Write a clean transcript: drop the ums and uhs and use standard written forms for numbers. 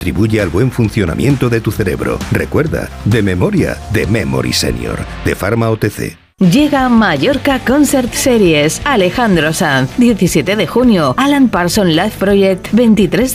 Contribuye al buen funcionamiento de tu cerebro. Recuerda, de memoria, de Memory Senior, de Pharma OTC. Llega Mallorca Concert Series. Alejandro Sanz, 17 de junio. Alan Parsons Live Project, 23